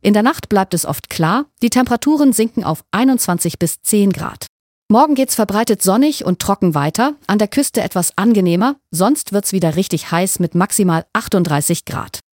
In der Nacht bleibt es oft klar, die Temperaturen sinken auf 21 bis 10 Grad. Morgen geht's verbreitet sonnig und trocken weiter, an der Küste etwas angenehmer, sonst wird's wieder richtig heiß mit maximal 38 Grad.